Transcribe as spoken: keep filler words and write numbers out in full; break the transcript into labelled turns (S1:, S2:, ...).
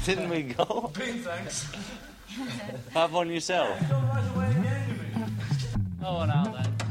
S1: Didn't we go?
S2: Big thanks.
S1: Have one yourself.
S2: Come right away again, you mean?
S3: Oh, now then.